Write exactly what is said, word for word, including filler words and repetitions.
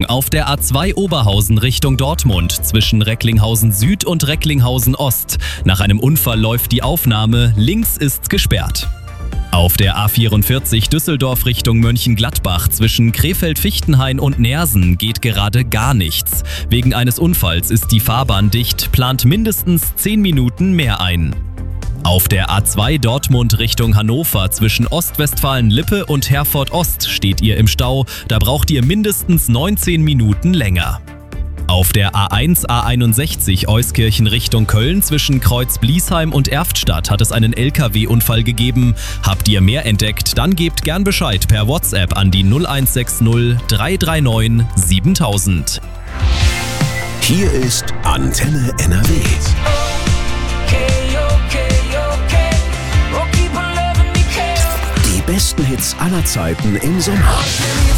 auf der A zwei Oberhausen Richtung Dortmund zwischen Recklinghausen Süd und Recklinghausen Ost. Nach einem Unfall läuft die Aufnahme, links ist's gesperrt. Auf der A vierundvierzig Düsseldorf Richtung Mönchengladbach zwischen Krefeld-Fichtenhain und Neersen geht gerade gar nichts. Wegen eines Unfalls ist die Fahrbahn dicht, plant mindestens zehn Minuten mehr ein. Auf der A zwei Dortmund Richtung Hannover zwischen Ostwestfalen-Lippe und Herford-Ost steht ihr im Stau, da braucht ihr mindestens neunzehn Minuten länger. Auf der A eins A einundsechzig Euskirchen Richtung Köln zwischen Kreuz-Bliesheim und Erftstadt hat es einen L K W-Unfall gegeben. Habt ihr mehr entdeckt, dann gebt gern Bescheid per WhatsApp an die null eins sechs null drei drei neun siebentausend. Hier ist Antenne N R W. Die besten Hits aller Zeiten im Sommer.